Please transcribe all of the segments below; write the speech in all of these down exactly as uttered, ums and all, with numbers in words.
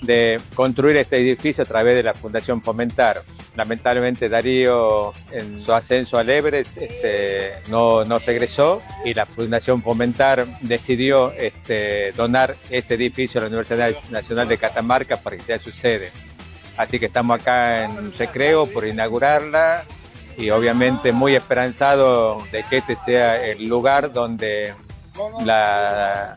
de construir este edificio a través de la Fundación Fomentar. Lamentablemente Darío, en su ascenso al Everest, este, no, no regresó y la Fundación Fomentar decidió este, donar este edificio a la Universidad Nacional de Catamarca para que sea su sede. Así que estamos acá en Recreo por inaugurarla y obviamente muy esperanzado de que este sea el lugar donde la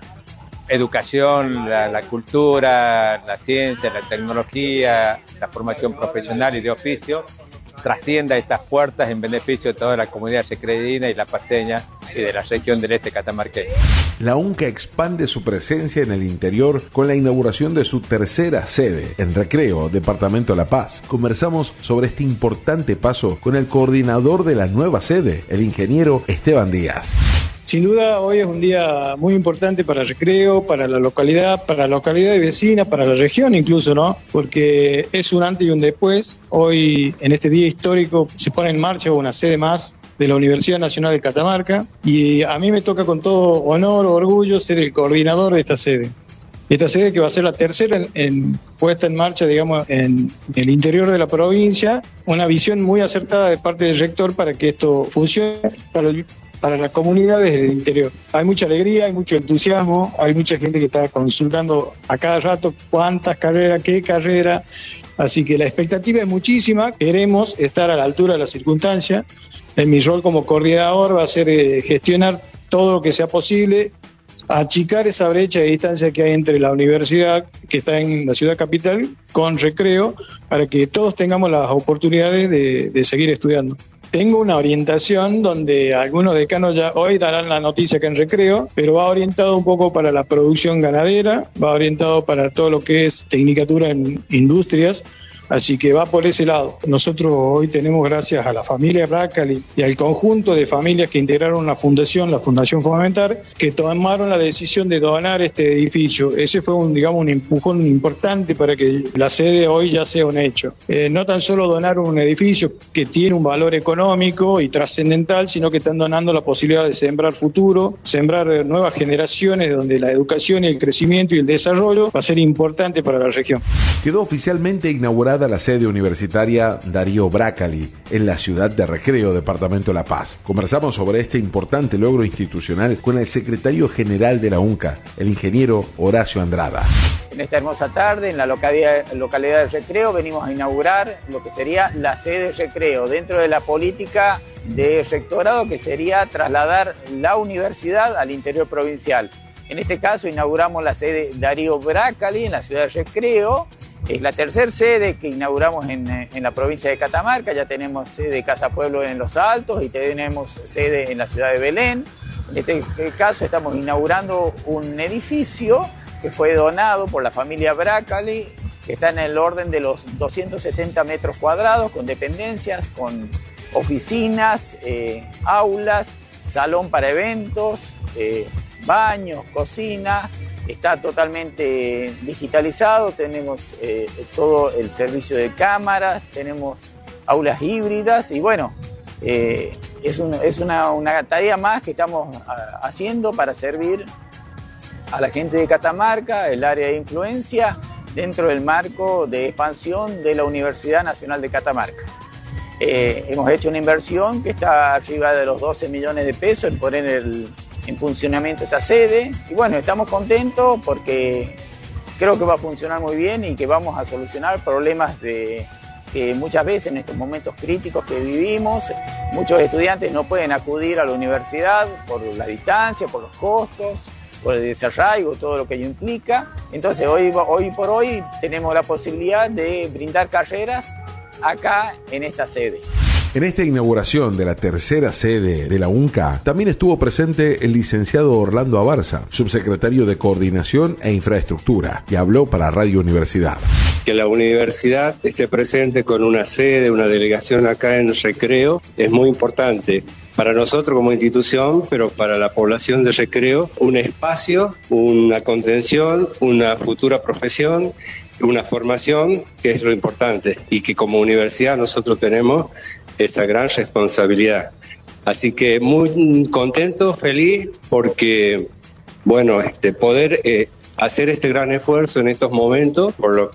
educación, la, la cultura, la ciencia, la tecnología, la formación profesional y de oficio trascienda estas puertas en beneficio de toda la comunidad recreatina y la paceña y de la región del este catamarqueño. La UNCA expande su presencia en el interior con la inauguración de su tercera sede en Recreo, departamento de La Paz. Conversamos sobre este importante paso con el coordinador de la nueva sede, el ingeniero Esteban Díaz. Sin duda, hoy es un día muy importante para Recreo, para la localidad, para la localidad de vecina, para la región incluso, ¿no? Porque es un antes y un después. Hoy, en este día histórico, se pone en marcha una sede más de la Universidad Nacional de Catamarca y a mí me toca con todo honor o orgullo ser el coordinador de esta sede. Esta sede que va a ser la tercera en, en puesta en marcha, digamos, en el interior de la provincia, una visión muy acertada de parte del rector para que esto funcione para el para las comunidades del interior. Hay mucha alegría, hay mucho entusiasmo, hay mucha gente que está consultando a cada rato cuántas carreras, qué carrera, así que la expectativa es muchísima, queremos estar a la altura de las circunstancias. En mi rol como coordinador va a ser eh, gestionar todo lo que sea posible, achicar esa brecha de distancia que hay entre la universidad, que está en la ciudad capital, con Recreo, para que todos tengamos las oportunidades de, de seguir estudiando. Tengo una orientación donde algunos decanos ya hoy darán la noticia que en Recreo, pero va orientado un poco para la producción ganadera, va orientado para todo lo que es tecnicatura en industrias, así que va por ese lado. Nosotros hoy tenemos, gracias a la familia Bracali y al conjunto de familias que integraron la fundación, la Fundación Fomentar, que tomaron la decisión de donar este edificio. Ese fue un, digamos, un empujón importante para que la sede hoy ya sea un hecho. Eh, no tan solo donaron un edificio que tiene un valor económico y trascendental, sino que están donando la posibilidad de sembrar futuro, sembrar nuevas generaciones donde la educación y el crecimiento y el desarrollo va a ser importante para la región. Quedó oficialmente inaugurada la sede universitaria Darío Bracali en la ciudad de Recreo, departamento de La Paz. Conversamos sobre este importante logro institucional con el secretario general de la UNCA, el ingeniero Horacio Andrada. En esta hermosa tarde, en la localidad, localidad de Recreo, venimos a inaugurar lo que sería la sede Recreo, dentro de la política de rectorado, que sería trasladar la universidad al interior provincial. En este caso, inauguramos la sede Darío Bracali en la ciudad de Recreo. Es la tercera sede que inauguramos en, en la provincia de Catamarca. Ya tenemos sede Casa Pueblo en Los Altos y tenemos sede en la ciudad de Belén. En este caso estamos inaugurando un edificio que fue donado por la familia Bracali, que está en el orden de los doscientos setenta metros cuadrados, con dependencias, con oficinas, eh, aulas, salón para eventos, eh, baños, cocina. Está totalmente digitalizado, tenemos eh, todo el servicio de cámaras, tenemos aulas híbridas y bueno, eh, es, un, es una, una tarea más que estamos a, haciendo para servir a la gente de Catamarca, el área de influencia, dentro del marco de expansión de la Universidad Nacional de Catamarca. Eh, hemos hecho una inversión que está arriba de los doce millones de pesos en poner el en funcionamiento esta sede y bueno, estamos contentos porque creo que va a funcionar muy bien y que vamos a solucionar problemas de que muchas veces en estos momentos críticos que vivimos, muchos estudiantes no pueden acudir a la universidad por la distancia, por los costos, por el desarraigo, todo lo que ello implica. Entonces hoy, hoy por hoy tenemos la posibilidad de brindar carreras acá en esta sede. En esta inauguración de la tercera sede de la UNCA también estuvo presente el licenciado Orlando Abarza, subsecretario de Coordinación e Infraestructura, y habló para Radio Universidad. Que la universidad esté presente con una sede, una delegación acá en Recreo, es muy importante para nosotros como institución, pero para la población de Recreo, un espacio, una contención, una futura profesión, una formación, que es lo importante, y que como universidad nosotros tenemos esa gran responsabilidad. Así que muy contento, feliz, porque, bueno, este, poder eh, hacer este gran esfuerzo en estos momentos, por lo que